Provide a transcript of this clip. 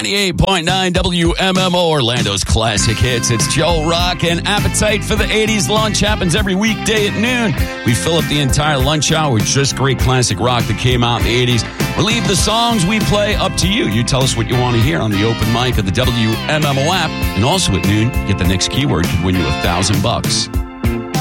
98.9 WMMO, Orlando's classic hits. It's Joe Rock, and Appetite for the 80s lunch happens every weekday at noon. We fill up the entire lunch hour with just great classic rock that came out in the 80s. We'll leave the songs we play up to you. You tell us what you want to hear on the open mic of the WMMO app. And also at noon, get the next keyword could win you $1,000.